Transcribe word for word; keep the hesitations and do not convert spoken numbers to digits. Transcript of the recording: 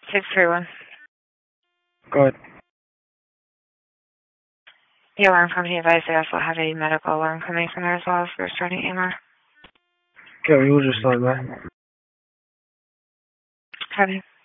six three one. Go ahead. The alarm company advised they also have a medical alarm coming from there as well for starting A M R. Okay, we will just start that. Copy.